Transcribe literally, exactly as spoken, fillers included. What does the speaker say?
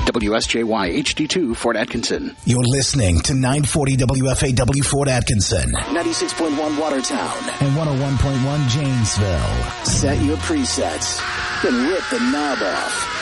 W S J Y H D two Fort Atkinson. You're listening to nine forty W F A W Fort Atkinson, ninety-six point one Watertown, and one oh one point one Janesville. Set your presets and rip the knob off.